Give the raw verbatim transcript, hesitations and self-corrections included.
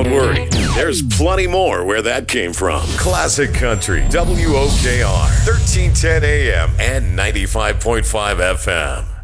worry. There's plenty more where that came from. Classic Country, W O K R, thirteen ten A M and ninety-five point five F M.